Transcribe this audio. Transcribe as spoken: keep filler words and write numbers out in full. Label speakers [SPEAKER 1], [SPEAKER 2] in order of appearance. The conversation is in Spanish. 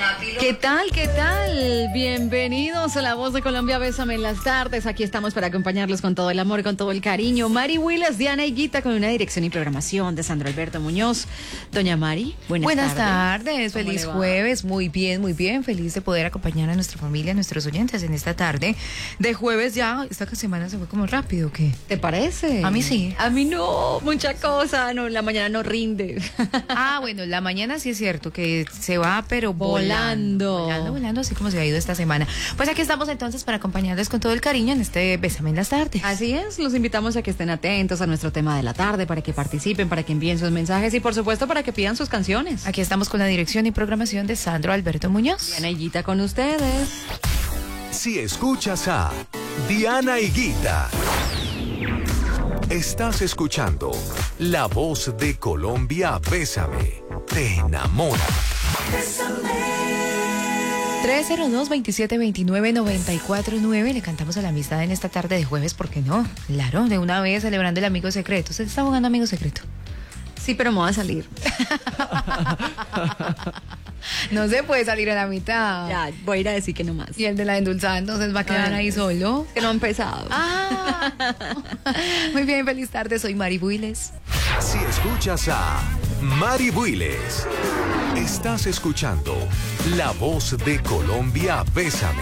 [SPEAKER 1] ¿Qué tal? ¿Qué tal? Bienvenidos a La Voz de Colombia, Bésame en las tardes. Aquí estamos para acompañarlos con todo el amor y con todo el cariño. Mari Willis, Diana Higuita, con una dirección y programación de Sandro Alberto Muñoz. Doña Mari, buenas,
[SPEAKER 2] buenas
[SPEAKER 1] tardes.
[SPEAKER 2] tardes, feliz jueves. Muy bien, muy bien. Feliz de poder acompañar a nuestra familia, a nuestros oyentes en esta tarde de jueves ya. Esta semana se fue como rápido, ¿qué?
[SPEAKER 1] ¿Te parece?
[SPEAKER 2] A mí sí.
[SPEAKER 1] A mí no, mucha cosa. No, la mañana no rinde.
[SPEAKER 2] Ah, bueno, la mañana sí es cierto que se va, pero
[SPEAKER 1] volando.
[SPEAKER 2] Volando, volando, volando, así como se ha ido esta semana. Pues aquí estamos entonces para acompañarles con todo el cariño en este Bésame en las tardes.
[SPEAKER 1] Así es, los invitamos a que estén atentos a nuestro tema de la tarde, para que participen, para que envíen sus mensajes y por supuesto para que pidan sus canciones.
[SPEAKER 2] Aquí estamos con la dirección y programación de Sandro Alberto Muñoz.
[SPEAKER 1] Diana Higuita con ustedes.
[SPEAKER 3] Si escuchas a Diana Higuita, estás escuchando La Voz de Colombia, Bésame, te enamora.
[SPEAKER 2] tres cero dos, veintisiete veintinueve, noventa y cuatro nueve. Le cantamos a la amistad en esta tarde de jueves, ¿por qué no? Claro, de una vez celebrando el amigo secreto. ¿Usted está jugando amigo secreto?
[SPEAKER 1] Sí, pero me voy a salir.
[SPEAKER 2] No se puede salir a la mitad.
[SPEAKER 1] Ya, voy a ir a decir que no más.
[SPEAKER 2] Y el de la endulzada entonces va a quedar Ay, ahí solo.
[SPEAKER 1] Que no ha empezado.
[SPEAKER 2] Ah. Muy bien, feliz tarde, soy Mari Willis.
[SPEAKER 3] Si escuchas a Mari Willis, estás escuchando La Voz de Colombia, Bésame,